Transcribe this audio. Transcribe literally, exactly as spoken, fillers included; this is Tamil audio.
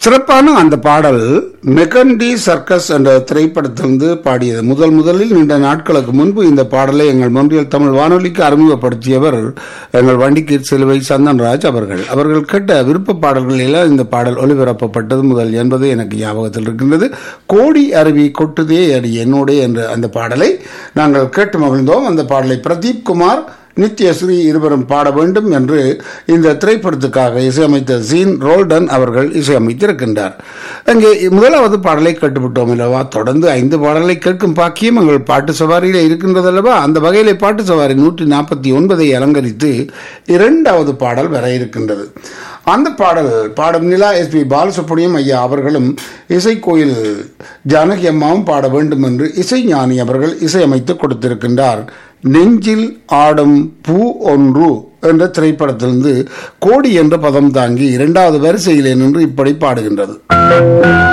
சிறப்பான அந்த பாடல் மெகண்டி சர்க்கஸ் என்ற திரைப்படத்திலிருந்து பாடியது. முதல் முதலில் நீண்ட நாட்களுக்கு முன்பு இந்த பாடலை எங்கள் மொன்றியல் தமிழ் வானொலிக்கு அறிமுகப்படுத்தியவர் எங்கள் வண்டிக்கீர் சிலுவை சந்தன்ராஜ் அவர்கள். அவர்கள் கேட்ட விருப்ப பாடல்களில் இந்த பாடல் ஒளிபரப்பப்பட்டது முதல் என்பது எனக்கு ஞாபகத்தில் இருக்கின்றது. கோடி அருவி கொட்டுதே அடி என்னோடே என்ற அந்த பாடலை நாங்கள் கேட்டு மகிழ்ந்தோம். அந்த பாடலை பிரதீப் குமார் நித்யஸ்ரீ இருவரும் பாட வேண்டும் என்று இந்த திரைப்படத்துக்காக இசையமைத்த சீன் ரோல்டன் அவர்கள் இசையமைத்திருக்கின்றார். அங்கே முதலாவது பாடலை கேட்டுவிட்டோம் அல்லவா? தொடர்ந்து ஐந்து பாடலை கேட்கும் பாக்கியம் எங்கள் பாட்டு சவாரியில் இருக்கின்றது அல்லவா? அந்த வகையிலே பாட்டு சவாரி நூற்றி நாற்பத்தி ஒன்பதை அலங்கரித்து இரண்டாவது பாடல் வர இருக்கின்றது. அந்த பாடல் பாடும் நிலா எஸ் பி பாலசுப்ரமணியம் ஐயா அவர்களும் இசைக்கோயில் ஜானகி அம்மாவும் பாட வேண்டும் என்று இசைஞானி அவர்கள் இசையமைத்து கொடுத்திருக்கின்றார். நெஞ்சில் ஆடும் பூ ஒன்று என்ற திரைப்படத்திலிருந்து கோடி என்ற பதம் தாங்கி இரண்டாவது வரிசையிலே நின்று இப்படி பாடுகின்றது.